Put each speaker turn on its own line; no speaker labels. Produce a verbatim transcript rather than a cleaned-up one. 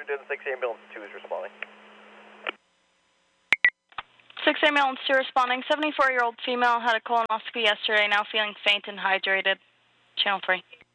Ogden, six ambulance two is responding.
six ambulance two responding. seventy-four-year-old female had a colonoscopy yesterday, now feeling faint and hydrated. Channel three.